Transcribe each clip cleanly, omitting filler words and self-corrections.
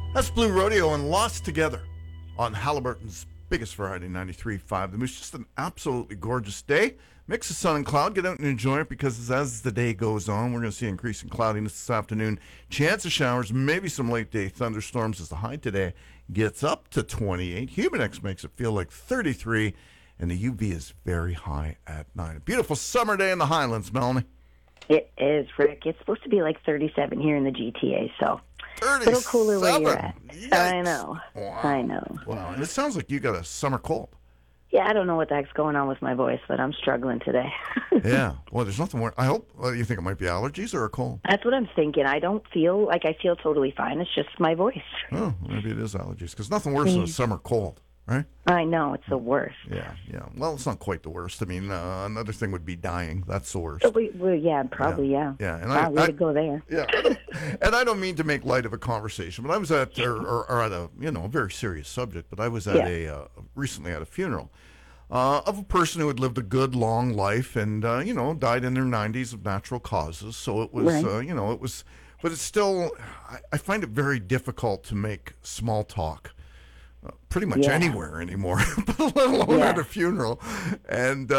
That's Blue Rodeo and Lost Together on Halliburton's biggest variety, 93.5 The Moose. Just an absolutely gorgeous day. Mix of sun and cloud. Get out and enjoy it because as the day goes on, we're going to see increasing cloudiness this afternoon. Chance of showers, maybe some late day thunderstorms as the high today gets up to 28. Humidex makes it feel like 33, and the UV is very high at 9. A beautiful summer day in the Highlands, Melanie. It is, Rick. It's supposed to be like 37 here in the GTA, so 37. a little cooler where you're at. Yikes. I know. Wow. I know. Wow. And it sounds like you got a summer cold. Yeah, I don't know what the heck's going on with my voice, but I'm struggling today. Yeah. Well, there's nothing more. I hope you think it might be allergies or a cold. That's what I'm thinking. I don't feel like I feel totally fine. It's just my voice. Oh, maybe it is allergies because nothing worse than a summer cold, right? I know. It's the worst. Yeah, yeah. Well, it's not quite the worst. I mean, another thing would be dying. That's the worst. Well, yeah, probably, yeah. Yeah, and wow, way to go there. Yeah, and I don't mean to make light of a conversation, but I was at or at a a very serious subject. But I was at recently at a funeral of a person who had lived a good long life and died in their 90s of natural causes. So it was it was, but it's still I find it very difficult to make small talk. Pretty much anywhere anymore, but let alone at a funeral. And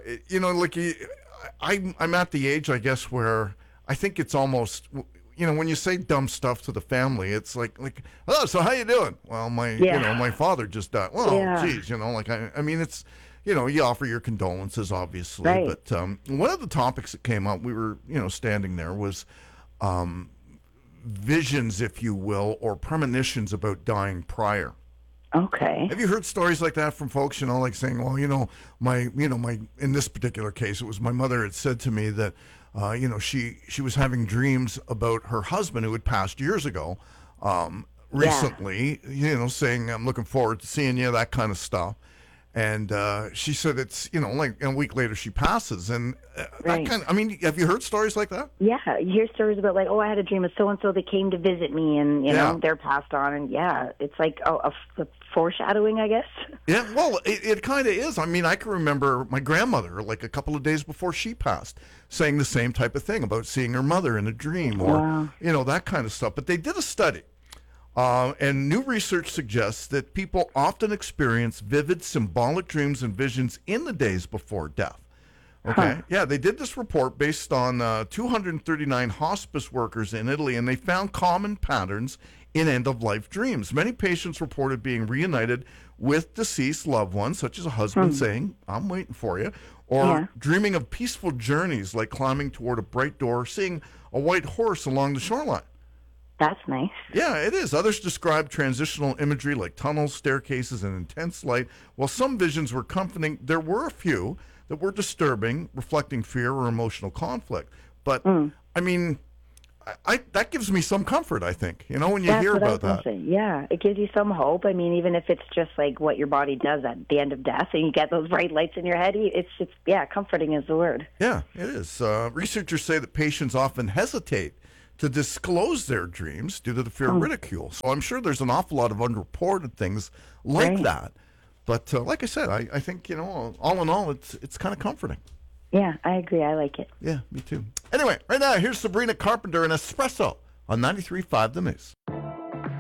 I'm at the age, I guess, where I think it's almost, when you say dumb stuff to the family, it's like, oh, so how you doing? Well, my father just died. Well, geez, I mean, it's, you offer your condolences, obviously. Right. But one of the topics that came up, we were, standing there was visions, if you will, or premonitions about dying prior. Okay. Have you heard stories like that from folks, like saying, well, my in this particular case, it was my mother had said to me that, she was having dreams about her husband who had passed years ago, recently, saying, I'm looking forward to seeing you, that kind of stuff. And she said it's, like a week later she passes. And right. Have you heard stories like that? Yeah, you hear stories about like, I had a dream of so-and-so that came to visit me and, they're passed on. And it's like a foreshadowing, I guess. Yeah, well, it kind of is. I mean, I can remember my grandmother, like a couple of days before she passed, saying the same type of thing about seeing her mother in a dream or, that kind of stuff. But they did a study. And new research suggests that people often experience vivid symbolic dreams and visions in the days before death. Okay. Huh. Yeah, they did this report based on 239 hospice workers in Italy, and they found common patterns in end-of-life dreams. Many patients reported being reunited with deceased loved ones, such as a husband saying, I'm waiting for you, or dreaming of peaceful journeys like climbing toward a bright door, seeing a white horse along the shoreline. That's nice. Yeah, it is. Others describe transitional imagery like tunnels, staircases, and intense light. While some visions were comforting, there were a few that were disturbing, reflecting fear or emotional conflict. But, I mean, that gives me some comfort, I think, when you hear about that. Yeah, it gives you some hope. I mean, even if it's just like what your body does at the end of death and you get those bright lights in your head, comforting is the word. Yeah, it is. Researchers say that patients often hesitate to disclose their dreams due to the fear of ridicule. So I'm sure there's an awful lot of unreported things like that. But like I said, I think, all in all, it's kind of comforting. Yeah, I agree. I like it. Yeah, me too. Anyway, right now, here's Sabrina Carpenter and Espresso on 93.5 The Moose.